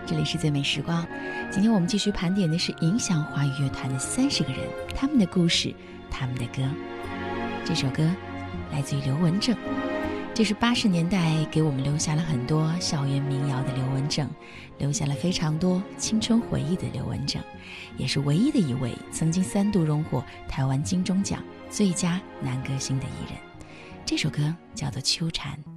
这里是最美时光。今天我们继续盘点的是影响华语乐坛的30个人，他们的故事，他们的歌。这首歌来自于刘文正，这是80年代给我们留下了很多校园民谣的刘文正，留下了非常多青春回忆的刘文正，也是唯一的一位曾经3度荣获台湾金钟奖最佳男歌星的艺人。这首歌叫做《秋蝉》。